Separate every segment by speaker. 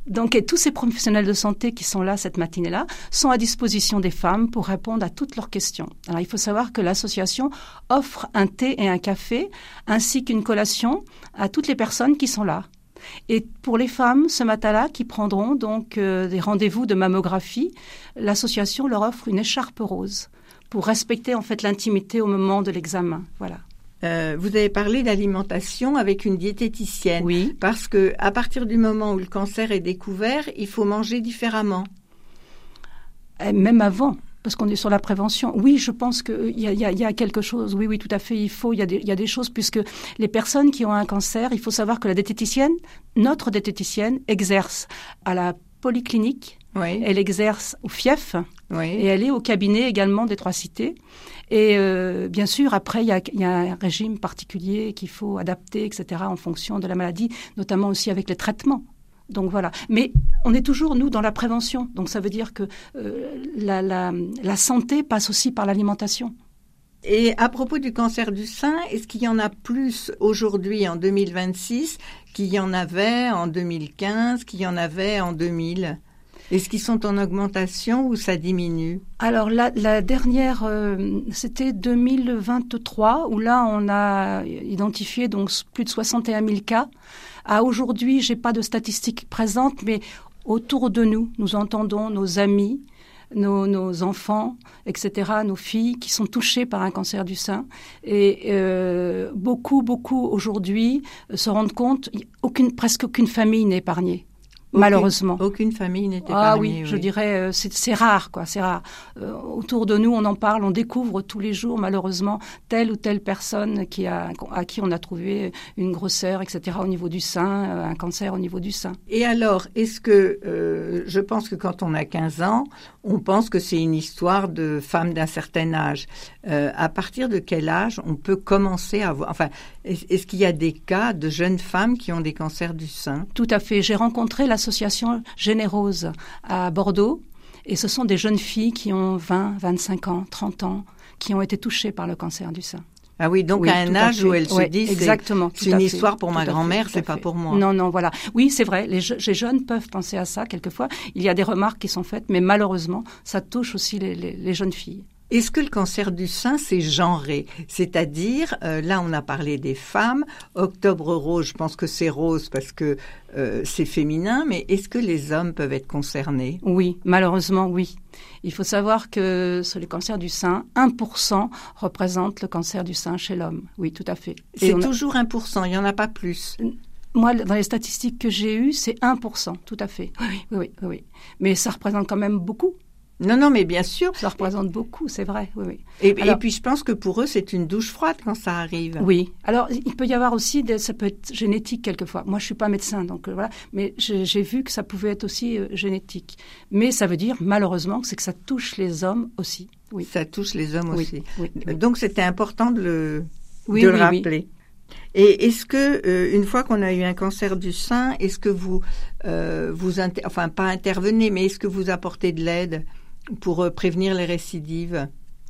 Speaker 1: Donc, et tous ces professionnels de santé qui sont là cette matinée-là sont à disposition des femmes pour répondre à toutes leurs questions. Alors, il faut savoir que l'association offre un thé et un café ainsi qu'une collation à toutes les personnes qui sont là. Et pour les femmes, ce matin-là, qui prendront donc des rendez-vous de mammographie, l'association leur offre une écharpe rose pour respecter en fait l'intimité au moment de l'examen. Voilà.
Speaker 2: Vous avez parlé d'alimentation avec une diététicienne.
Speaker 1: Oui.
Speaker 2: Parce que à partir du moment où le cancer est découvert, il faut manger différemment.
Speaker 1: Et même avant, parce qu'on est sur la prévention. Oui, je pense qu'il y a quelque chose. Oui, oui, tout à fait. Il y a des choses, puisque les personnes qui ont un cancer, il faut savoir que la diététicienne, notre diététicienne, exerce à la polyclinique.
Speaker 2: Oui.
Speaker 1: Elle exerce au FIEF.
Speaker 2: Oui.
Speaker 1: Et elle est au cabinet également des Trois-Cités. Et bien sûr, après, il y a un régime particulier qu'il faut adapter, etc., en fonction de la maladie, notamment aussi avec les traitements. Donc voilà. Mais on est toujours, nous, dans la prévention. Donc ça veut dire que la santé passe aussi par l'alimentation.
Speaker 2: Et à propos du cancer du sein, est-ce qu'il y en a plus aujourd'hui, en 2026, qu'il y en avait en 2015, qu'il y en avait en 2000 ? Est-ce qu'ils sont en augmentation ou ça diminue ?
Speaker 1: Alors la dernière, c'était 2023, où là on a identifié donc plus de 61 000 cas. À aujourd'hui, j'ai pas de statistiques présentes, mais autour de nous, nous entendons nos amis, nos enfants, etc., nos filles qui sont touchées par un cancer du sein. Et beaucoup aujourd'hui se rendent compte, presque aucune famille n'est épargnée. Malheureusement.
Speaker 2: Aucune famille n'est épargnée.
Speaker 1: Ah oui, je dirais, c'est rare, quoi, c'est rare. Autour de nous, on en parle, on découvre tous les jours, malheureusement, telle ou telle personne à qui on a trouvé une grosseur, etc., au niveau du sein, un cancer au niveau du sein.
Speaker 2: Et alors, est-ce que, je pense que quand on a 15 ans, on pense que c'est une histoire de femme d'un certain âge. À partir de quel âge on peut commencer à avoir... Enfin, est-ce qu'il y a des cas de jeunes femmes qui ont des cancers du sein ?
Speaker 1: Tout à fait. J'ai rencontré l'association Générose à Bordeaux. Et ce sont des jeunes filles qui ont 20, 25 ans, 30 ans, qui ont été touchées par le cancer du sein.
Speaker 2: Ah oui, donc
Speaker 1: oui,
Speaker 2: à un âge où elles se disent
Speaker 1: exactement,
Speaker 2: c'est une histoire pour ma grand-mère, c'est pas pour moi.
Speaker 1: Non, voilà. Oui, c'est vrai, les jeunes peuvent penser à ça quelquefois. Il y a des remarques qui sont faites, mais malheureusement, ça touche aussi les jeunes filles.
Speaker 2: Est-ce que le cancer du sein, c'est genré ? C'est-à-dire, là, on a parlé des femmes. Octobre rose, je pense que c'est rose parce que c'est féminin. Mais est-ce que les hommes peuvent être concernés ?
Speaker 1: Oui, malheureusement, oui. Il faut savoir que sur le cancer du sein, 1% représente le cancer du sein chez l'homme. Oui, tout à fait.
Speaker 2: C'est toujours 1%, il n'y en a pas plus.
Speaker 1: Moi, dans les statistiques que j'ai eues, c'est 1%, tout à fait. Oui. Mais ça représente quand même beaucoup.
Speaker 2: Non, mais bien sûr.
Speaker 1: Ça représente beaucoup, c'est vrai, oui.
Speaker 2: Et puis, je pense que pour eux, c'est une douche froide quand ça arrive.
Speaker 1: Oui. Alors, il peut y avoir aussi, ça peut être génétique quelquefois. Moi, je suis pas médecin, donc voilà. Mais j'ai vu que ça pouvait être aussi génétique. Mais ça veut dire, malheureusement, que ça touche les hommes aussi. Oui.
Speaker 2: Ça touche les hommes aussi.
Speaker 1: Oui.
Speaker 2: Donc, c'était important de le rappeler. Oui. Et est-ce que, une fois qu'on a eu un cancer du sein, est-ce que vous pas intervenez, mais est-ce que vous apportez de l'aide pour prévenir les récidives ?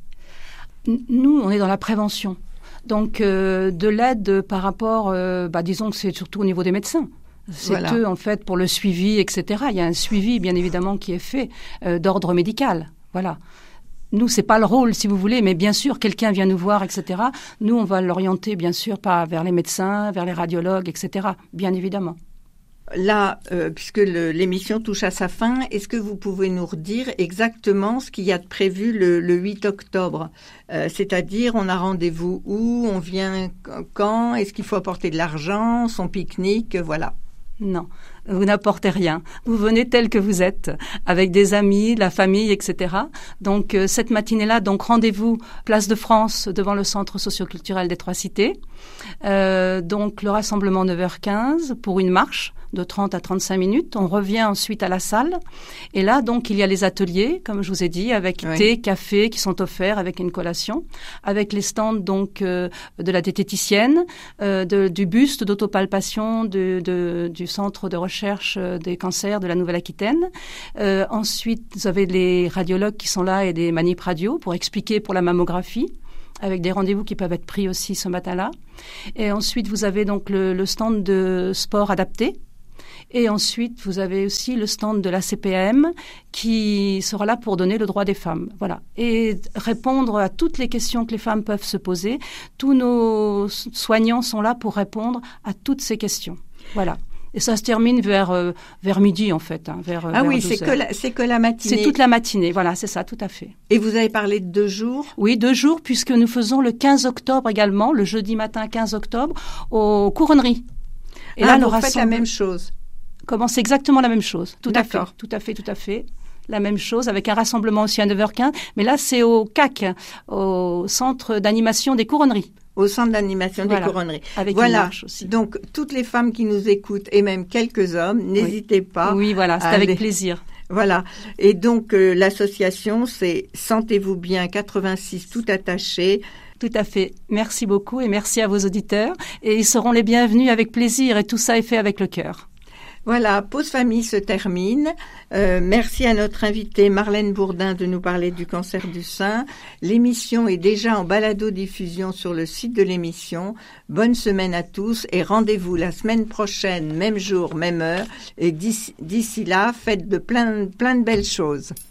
Speaker 1: Nous, on est dans la prévention. Donc, de l'aide par rapport, disons que c'est surtout au niveau des médecins. C'est eux, en fait, pour le suivi, etc. Il y a un suivi, bien évidemment, qui est fait d'ordre médical. Voilà. Nous, c'est pas le rôle, si vous voulez, mais bien sûr, quelqu'un vient nous voir, etc. Nous, on va l'orienter, bien sûr, pas vers les médecins, vers les radiologues, etc. Bien évidemment.
Speaker 2: Là, puisque l'émission touche à sa fin, est-ce que vous pouvez nous redire exactement ce qu'il y a de prévu le 8 octobre ? C'est-à-dire, on a rendez-vous où ? On vient quand ? Est-ce qu'il faut apporter de l'argent ? Son pique-nique ? Voilà.
Speaker 1: Non, vous n'apportez rien. Vous venez tel que vous êtes, avec des amis, la famille, etc. Donc, cette matinée-là, donc rendez-vous Place de France devant le Centre socioculturel des Trois-Cités. Donc, le rassemblement 9h15 pour une marche de 30 à 35 minutes. On revient ensuite à la salle. Et là, donc, il y a les ateliers, comme je vous ai dit, avec thé, café qui sont offerts avec une collation, avec les stands donc de la diététicienne, du buste d'autopalpation du Centre de recherche des cancers de la Nouvelle-Aquitaine. Ensuite, vous avez les radiologues qui sont là et des manips radio pour expliquer pour la mammographie, avec des rendez-vous qui peuvent être pris aussi ce matin-là. Et ensuite, vous avez donc le stand de sport adapté, Et ensuite, vous avez aussi le stand de la CPM qui sera là pour donner le droit des femmes. Voilà. Et répondre à toutes les questions que les femmes peuvent se poser. Tous nos soignants sont là pour répondre à toutes ces questions. Voilà. Et ça se termine vers midi, en fait. Vers 12 heures.
Speaker 2: C'est que la matinée.
Speaker 1: C'est toute la matinée. Voilà, c'est ça, tout à fait.
Speaker 2: Et vous avez parlé de 2 jours?
Speaker 1: Oui, 2 jours, puisque nous faisons le 15 octobre également, le jeudi matin 15 octobre, aux couronneries.
Speaker 2: Et là, vous faites la même chose?
Speaker 1: Comment? C'est exactement la même chose. Tout à
Speaker 2: D'accord.
Speaker 1: fait. La même chose, avec un rassemblement aussi à 9h15. Mais là, c'est au CAC, au Centre d'animation des couronneries.
Speaker 2: Au Centre d'animation des couronneries.
Speaker 1: Avec une marche aussi.
Speaker 2: Donc, toutes les femmes qui nous écoutent, et même quelques hommes, n'hésitez pas.
Speaker 1: Oui, voilà, c'est avec plaisir.
Speaker 2: Voilà. Et donc, l'association, c'est Sentez-vous bien 86 tout attaché.
Speaker 1: Tout à fait. Merci beaucoup et merci à vos auditeurs. Et ils seront les bienvenus avec plaisir et tout ça est fait avec le cœur.
Speaker 2: Voilà, Pause Famille se termine. Merci à notre invitée Marlène Bourdin de nous parler du cancer du sein. L'émission est déjà en balado-diffusion sur le site de l'émission. Bonne semaine à tous et rendez-vous la semaine prochaine, même jour, même heure. Et d'ici là, faites de plein de belles choses.